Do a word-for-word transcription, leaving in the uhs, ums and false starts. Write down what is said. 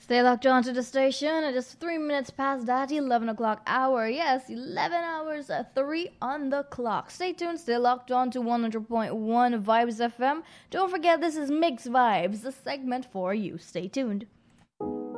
Stay locked on to the station. It is three minutes past that eleven o'clock hour. Yes, eleven hours, uh, three on the clock. Stay tuned. Stay locked on to one hundred point one Vibes F M. Don't forget, this is Mix Vibes, the segment for you. Stay tuned.